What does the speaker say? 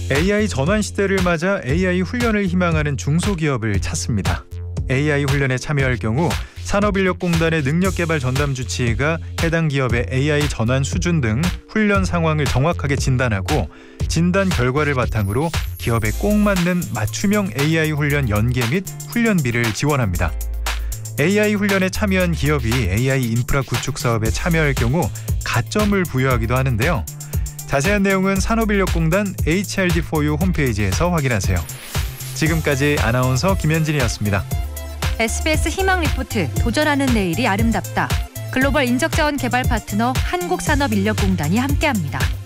AI 전환 시대를 맞아 AI 훈련을 희망하는 중소기업을 찾습니다. AI 훈련에 참여할 경우 산업인력공단의 능력개발 전담 주치의가 해당 기업의 AI 전환 수준 등 훈련 상황을 정확하게 진단하고 진단 결과를 바탕으로 기업에 꼭 맞는 맞춤형 AI 훈련 연계 및 훈련비를 지원합니다. AI 훈련에 참여한 기업이 AI 인프라 구축 사업에 참여할 경우 가점을 부여하기도 하는데요. 자세한 내용은 산업인력공단 HRD4U 홈페이지에서 확인하세요. 지금까지 아나운서 김현진이었습니다. SBS 희망 리포트 도전하는 내일이 아름답다. 글로벌 인적자원 개발 파트너 한국산업인력공단이 함께합니다.